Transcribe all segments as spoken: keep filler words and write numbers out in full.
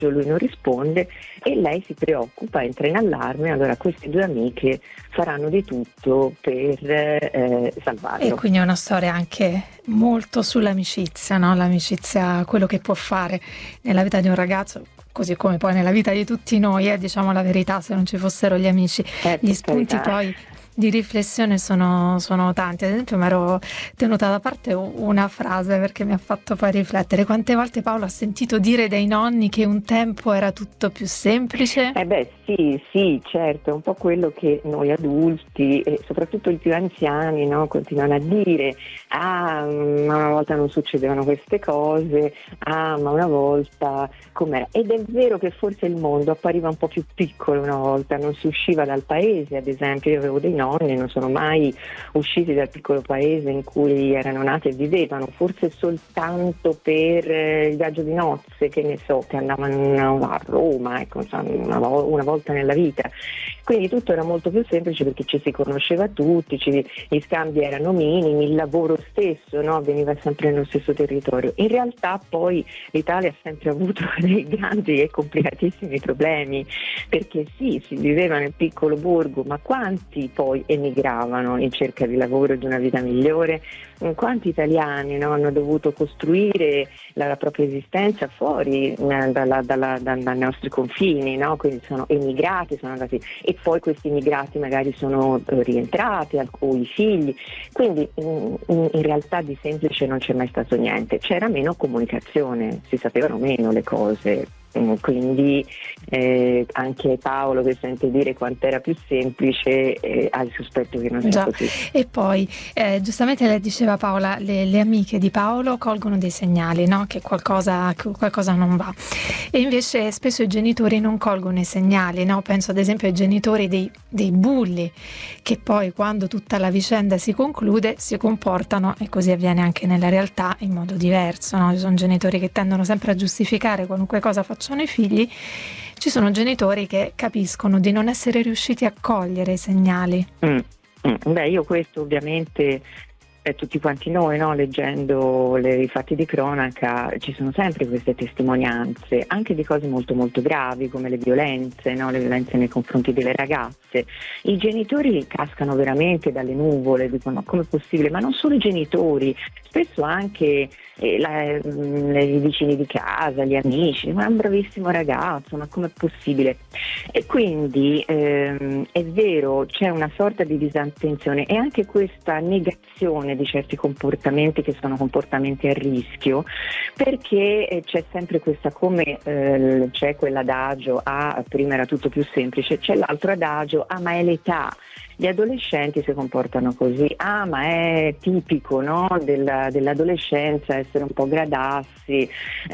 lui non risponde e lei si preoccupa, entra in allarme, allora queste due amiche faranno di tutto per eh, salvarlo. E quindi è una storia anche molto sull'amicizia, no? L'amicizia, quello che può fare nella vita di un ragazzo, così come poi nella vita di tutti noi, eh, diciamo la verità, se non ci fossero gli amici. Eh, Gli spunti carità. poi di riflessione sono, sono tanti. Ad esempio mi ero tenuta da parte una frase perché mi ha fatto poi riflettere. Quante volte Paolo ha sentito dire dai nonni che un tempo era tutto più semplice? Eh beh sì, sì, certo, è un po' quello che noi adulti e soprattutto i più anziani, no, continuano a dire: ah, ma una volta non succedevano queste cose, ah, ma una volta com'era. Ed è vero che forse il mondo appariva un po' più piccolo una volta, non si usciva dal paese, ad esempio io avevo dei nonni, non sono mai usciti dal piccolo paese in cui erano nati e vivevano, forse soltanto per eh, il viaggio di nozze, che ne so, che andavano a Roma, ecco, una, una volta nella vita. Quindi tutto era molto più semplice perché ci si conosceva tutti, ci, gli scambi erano minimi, il lavoro stesso, no, avveniva sempre nello stesso territorio. In realtà poi l'Italia ha sempre avuto dei grandi e complicatissimi problemi, perché sì, si viveva nel piccolo borgo, ma quanti poi emigravano in cerca di lavoro e di una vita migliore? Quanti italiani, no, hanno dovuto costruire la, la propria esistenza fuori eh, dalla, dalla, da, dai nostri confini, no? Quindi sono emigrati, sono andati, e poi questi immigrati magari sono eh, rientrati, alcuni figli, quindi in, in, in realtà di semplice non c'è mai stato niente, c'era meno comunicazione, si sapevano meno le cose. Quindi eh, anche Paolo, che sente dire quanto era più semplice, eh, ha il sospetto che non sia Già. così. E poi eh, giustamente lei diceva, Paola, le, le amiche di Paolo colgono dei segnali, no? Che qualcosa, che qualcosa non va, e invece spesso i genitori non colgono i segnali, no? Penso ad esempio ai genitori dei, dei bulli, che poi quando tutta la vicenda si conclude si comportano, e così avviene anche nella realtà, in modo diverso, no? Ci sono genitori che tendono sempre a giustificare qualunque cosa facciano i figli, ci sono genitori che capiscono di non essere riusciti a cogliere i segnali. Mm, mm. Beh, io questo ovviamente, eh, tutti quanti noi, no, leggendo le, i fatti di cronaca, ci sono sempre queste testimonianze, anche di cose molto molto gravi come le violenze, no, le violenze nei confronti delle ragazze. I genitori cascano veramente dalle nuvole, dicono: ma com'è possibile? Ma non solo i genitori, spesso anche eh, la, mh, i vicini di casa, gli amici: ma è un bravissimo ragazzo, ma com'è possibile? E quindi ehm, è vero, c'è una sorta di disattenzione e anche questa negazione di certi comportamenti che sono comportamenti a rischio, perché eh, c'è sempre questa, come eh, c'è quell'adagio: ah, prima era tutto più semplice, c'è l'altro adagio: ah, ma è l'età. Gli adolescenti si comportano così, ah, ma è tipico, no, della, dell'adolescenza essere un po' gradassi,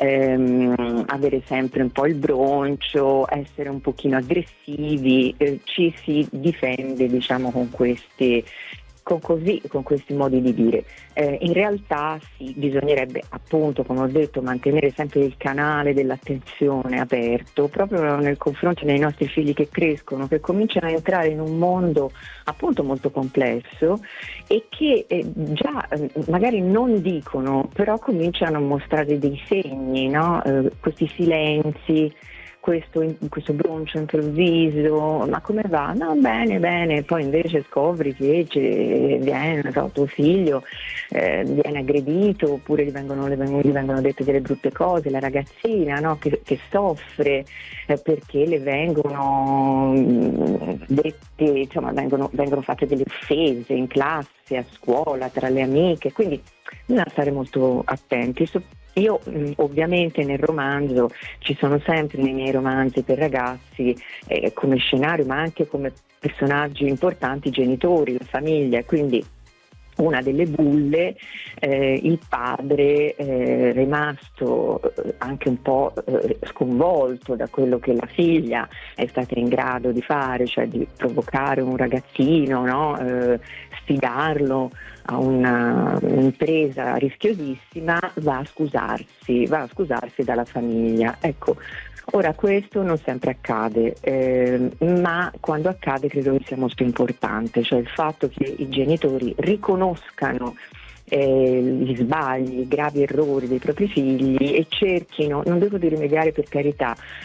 ehm, avere sempre un po' il broncio, essere un pochino aggressivi, eh, ci si difende, diciamo, con questi con così, con questi modi di dire. Eh, in realtà sì, bisognerebbe, appunto, come ho detto, mantenere sempre il canale dell'attenzione aperto, proprio nei confronti dei nostri figli che crescono, che cominciano a entrare in un mondo appunto molto complesso e che eh, già eh, magari non dicono, però cominciano a mostrare dei segni, no? Eh, questi silenzi, Questo, questo broncio improvviso, ma come va? No, bene, bene, poi invece scopri che viene, non so, tuo figlio eh, viene aggredito, oppure gli vengono, gli vengono dette delle brutte cose, la ragazzina, no, che, che soffre eh, perché le vengono dette, insomma, vengono, vengono fatte delle offese in classe, a scuola, tra le amiche, quindi bisogna stare molto attenti. Io mh, ovviamente nel romanzo ci sono sempre, nei miei romanzi per ragazzi, eh, come scenario, ma anche come personaggi importanti, i genitori, la famiglia, quindi una delle bulle, eh, il padre eh, rimasto eh, anche un po' eh, sconvolto da quello che la figlia è stata in grado di fare, cioè di provocare un ragazzino, no? eh, sfidarlo a una, un'impresa rischiosissima, va a scusarsi, va a scusarsi dalla famiglia. Ecco, ora questo non sempre accade, eh, ma quando accade credo che sia molto importante, cioè il fatto che i genitori riconoscano eh, gli sbagli, i gravi errori dei propri figli e cerchino, non devo dire rimediare per carità,